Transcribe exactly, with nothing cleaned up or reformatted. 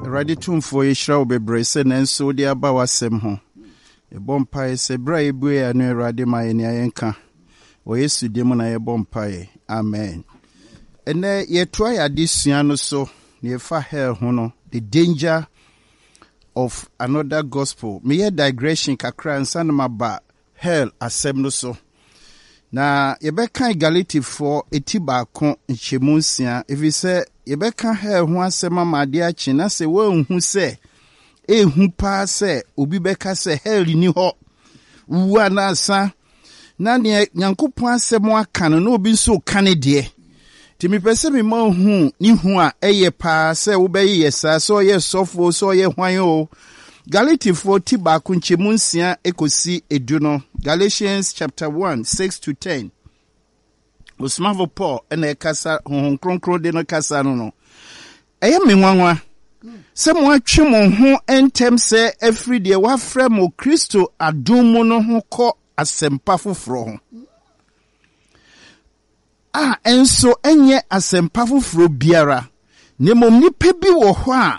Ready to for a shroud be bracing and so dear Bawa Sem ho. A bompire is a brave boy and a radi my yanka. Or yes to demon a bompire. Amen. And there ye try at this piano so near far hair hono, the danger of another gospel. Me a digression kakra and sanama ba hell assemble so. Na yebeka egality for etiba kon nchemunsia if you say yebeka hell ho asema made achi na se wo hu se ehu pa se obi beka se hell ni ho wu na asa na ne Nyankopon asemo aka no na obi nso kane de ti mi pese mi ma hu ni hu a eye pa se wo be ye sa so ye sofo so ye hwan o Galati four tiba kunchemunsia ekosi eduno. Galatians chapter one, six to ten. Osmavo Paul ene kasa hon kronkron de no kasa no no. Eye menwanwa. Se mo atwe mo ho entem se every day wa frɛ mo Kristo adom no ho kɔ asempa foforo ho. Ah enso enye asempa foforo biara. Nemom nipa bi wo ho a